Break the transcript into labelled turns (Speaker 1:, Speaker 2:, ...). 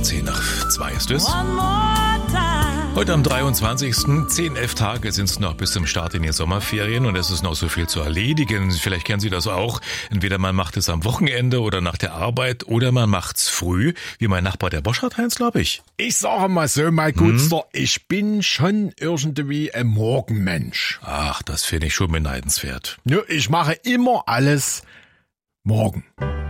Speaker 1: 10:10 ist es. Heute am 23. 10, 11 Tage sind es noch bis zum Start in die Sommerferien und es ist noch so viel zu erledigen. Vielleicht kennen Sie das auch. Entweder man macht es am Wochenende oder nach der Arbeit oder man macht's früh, wie mein Nachbar der Boschert Heinz, glaube ich.
Speaker 2: Ich sage mal so, mein Gutster, ich bin schon irgendwie ein Morgenmensch.
Speaker 1: Ach, das finde ich schon beneidenswert.
Speaker 2: Ja, ich mache immer alles morgen.